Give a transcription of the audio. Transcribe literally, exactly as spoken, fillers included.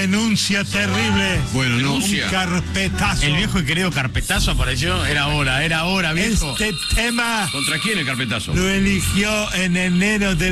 denuncia terrible. Bueno, no. Un carpetazo. El viejo y querido carpetazo apareció. Era hora, era hora, viejo. Este tema ¿Contra quién el carpetazo? lo eligió en enero de